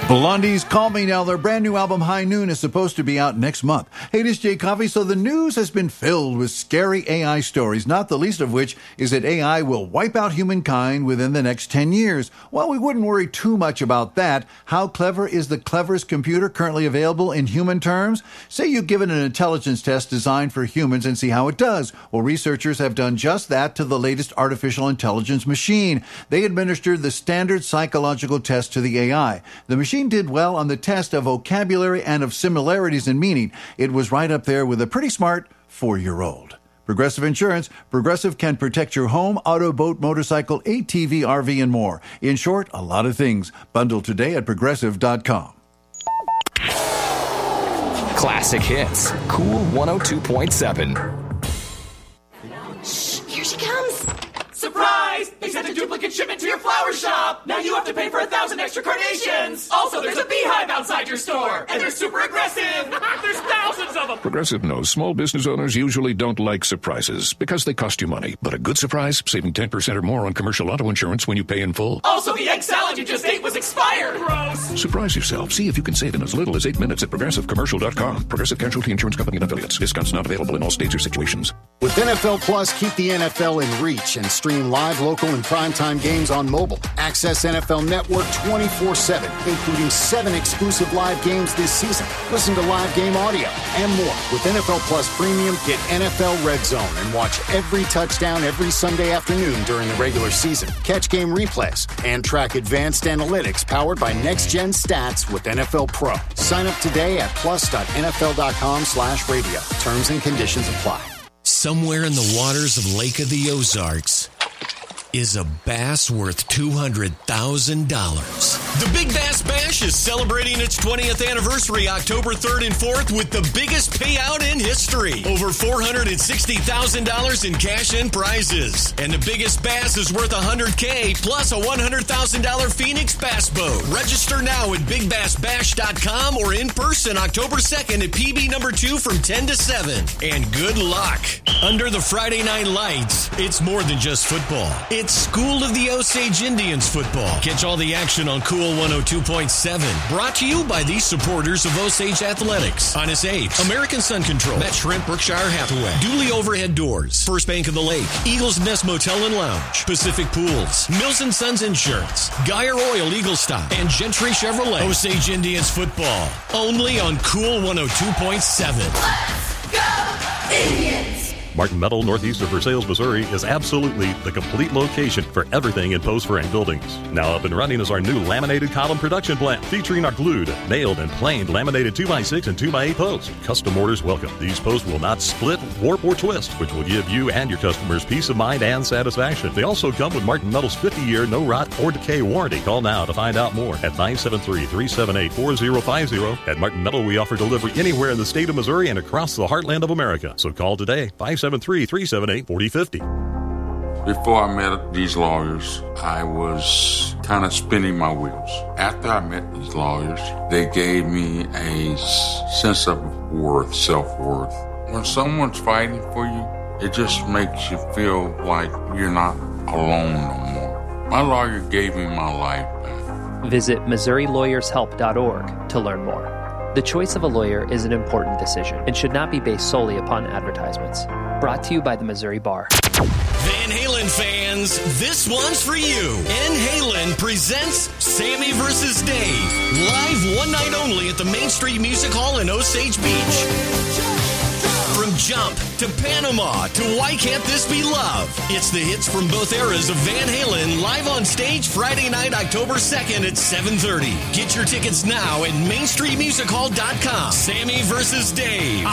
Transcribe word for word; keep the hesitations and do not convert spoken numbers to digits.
Blondie's Call Me Now. Their brand new album High Noon is supposed to be out next month. Hey, this is Jay Coffey. So the news has been filled with scary A I stories, not the least of which is that A I will wipe out humankind within the next ten years. Well, we wouldn't worry too much about that. How clever is the cleverest computer currently available in human terms? Say you give it an intelligence test designed for humans and see how it does. Well, researchers have done just that to the latest artificial intelligence machine. They administered the standard psychological test to the A I. The machine did well on the test of vocabulary and of similarities in meaning. It was right up there with a pretty smart four-year-old. Progressive Insurance. Progressive can protect your home, auto, boat, motorcycle, A T V, R V, and more. In short, a lot of things. Bundle today at progressive dot com. Classic hits. Cool one oh two point seven. Shh, here she comes. Surprise! They sent a duplicate shipment to your flower shop! Now you have to pay for a thousand extra carnations! Also, there's a beehive outside your store! And they're super aggressive! There's thousands of them! Progressive knows small business owners usually don't like surprises because they cost you money. But a good surprise, saving ten percent or more on commercial auto insurance when you pay in full. Also, the egg salad you just ate was expired! Gross! Surprise yourself. See if you can save in as little as eight minutes at progressive commercial dot com. Progressive Casualty Insurance Company and affiliates. Discounts not available in all states or situations. With N F L Plus, keep the N F L in reach and stream live, local, and primetime games on mobile. Access N F L Network twenty-four seven, including seven exclusive live games this season. Listen to live game audio and more. With N F L Plus Premium, get N F L Red Zone and watch every touchdown every Sunday afternoon during the regular season. Catch game replays and track advanced analytics powered by next-gen stats with N F L Pro. Sign up today at plus dot N F L dot com slash radio. Terms and conditions apply. Somewhere in the waters of Lake of the Ozarks is a bass worth two hundred thousand dollars. The Big Bass Bash is celebrating its twentieth anniversary October third and fourth with the biggest payout in history. Over four hundred sixty thousand dollars in cash and prizes. And the biggest bass is worth one hundred thousand dollars plus a one hundred thousand dollars Phoenix Bass Boat. Register now at big bass bash dot com or in person October second at P B number two from ten to seven. And good luck. Under the Friday night lights, it's more than just football. It's School of the Osage Indians football. Catch all the action on Cool one oh two point seven. Brought to you by these supporters of Osage Athletics. Honest Apes, American Sun Control, Met Shrimp, Berkshire Hathaway, Dooley Overhead Doors, First Bank of the Lake, Eagles Nest Motel and Lounge, Pacific Pools, Mills and Sons Insurance, Geyer Oil Eagle Stop, and Gentry Chevrolet. Osage Indians football. Only on Cool one oh two point seven. Let's go, Indians! Martin Metal, northeast of Versailles, Missouri, is absolutely the complete location for everything in post frame buildings. Now up and running is our new laminated column production plant, featuring our glued, nailed, and planed laminated two by six and two by eight posts. Custom orders welcome. These posts will not split, warp, or twist, which will give you and your customers peace of mind and satisfaction. They also come with Martin Metal's fifty-year no rot or decay warranty. Call now to find out more at nine seven three, three seven eight, four zero five zero. At Martin Metal, we offer delivery anywhere in the state of Missouri and across the heartland of America. So call today, five seven three, three seven eight, four zero five zero. Before I met these lawyers, I was kind of spinning my wheels. After I met these lawyers, they gave me a sense of worth, self-worth. When someone's fighting for you, it just makes you feel like you're not alone no more. My lawyer gave me my life back. Visit Missouri Lawyers Help dot org to learn more. The choice of a lawyer is an important decision and should not be based solely upon advertisements. Brought to you by the Missouri Bar. Van Halen fans, this one's for you. Van Halen presents Sammy versus Dave. Live one night only at the Main Street Music Hall in Osage Beach. From Jump to Panama to Why Can't This Be Love? It's the hits from both eras of Van Halen live on stage Friday night, October second at seven thirty. Get your tickets now at main street music hall dot com. Sammy versus Dave.